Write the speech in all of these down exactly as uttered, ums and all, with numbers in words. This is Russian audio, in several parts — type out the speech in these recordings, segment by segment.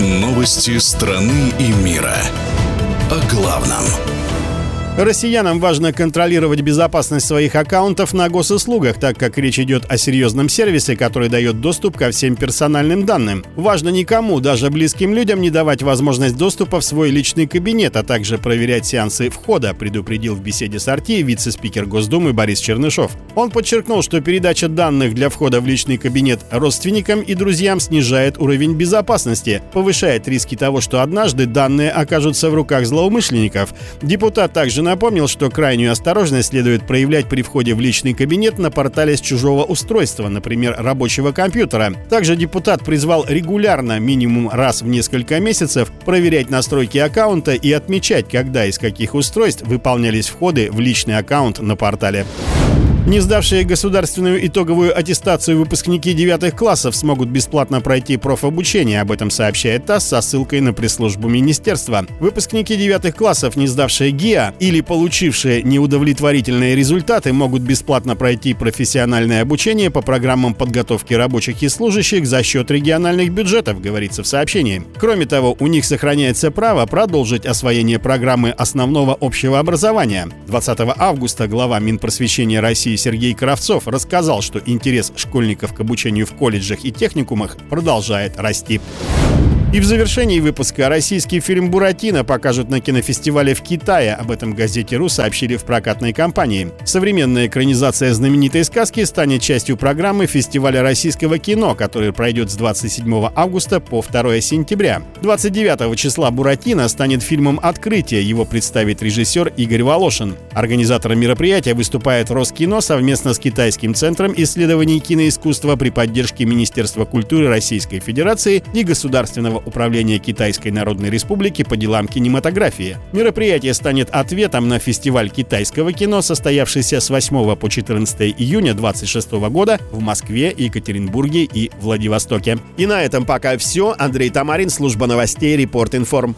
Новости страны и мира. О главном. Россиянам важно контролировать безопасность своих аккаунтов на госуслугах, так как речь идет о серьезном сервисе, который дает доступ ко всем персональным данным. Важно никому, даже близким людям, не давать возможность доступа в свой личный кабинет, а также проверять сеансы входа, предупредил в беседе с эр ти вице-спикер Госдумы Борис Чернышов. Он подчеркнул, что передача данных для входа в личный кабинет родственникам и друзьям снижает уровень безопасности, повышает риски того, что однажды данные окажутся в руках злоумышленников. Депутат также напомнил, что крайнюю осторожность следует проявлять при входе в личный кабинет на портале с чужого устройства, например, рабочего компьютера. Также депутат призвал регулярно, минимум раз в несколько месяцев, проверять настройки аккаунта и отмечать, когда и с каких устройств выполнялись входы в личный аккаунт на портале. Не сдавшие государственную итоговую аттестацию выпускники девятых классов смогут бесплатно пройти профобучение. Об этом сообщает ТАСС со ссылкой на пресс-службу министерства. Выпускники девятых классов, не сдавшие ГИА или получившие неудовлетворительные результаты, могут бесплатно пройти профессиональное обучение по программам подготовки рабочих и служащих за счет региональных бюджетов, говорится в сообщении. Кроме того, у них сохраняется право продолжить освоение программы основного общего образования. двадцатого августа глава Минпросвещения России Сергей Кравцов рассказал, что интерес школьников к обучению в колледжах и техникумах продолжает расти. И в завершении выпуска российский фильм «Буратино» покажут на кинофестивале в Китае. Об этом газете РУ сообщили в прокатной компании. Современная экранизация знаменитой сказки станет частью программы фестиваля российского кино, который пройдет с двадцать седьмого августа по второго сентября. двадцать девятого числа «Буратино» станет фильмом «Открытие». Его представит режиссер Игорь Волошин. Организатором мероприятия выступает Роскино совместно с Китайским центром исследований киноискусства при поддержке Министерства культуры Российской Федерации и Государственного управления Китайской Народной Республики по делам кинематографии. Мероприятие станет ответом на фестиваль китайского кино, состоявшийся с восьмого по четырнадцатое июня две тысячи двадцать шестого года в Москве, Екатеринбурге и Владивостоке. И на этом пока все. Андрей Тамарин, служба новостей Репорт Информ.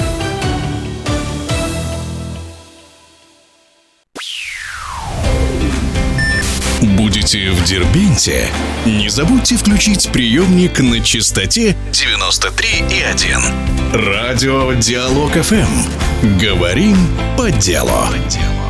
Будете в Дербенте? Не забудьте включить приемник на частоте девяносто три и один. Радио Диалог эф эм. Говорим по делу.